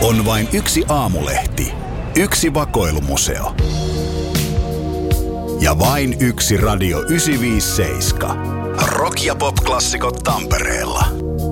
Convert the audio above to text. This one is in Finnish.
On vain yksi aamulehti, yksi vakoilumuseo ja vain yksi Radio 957. Rock- ja pop-klassikot Tampereella.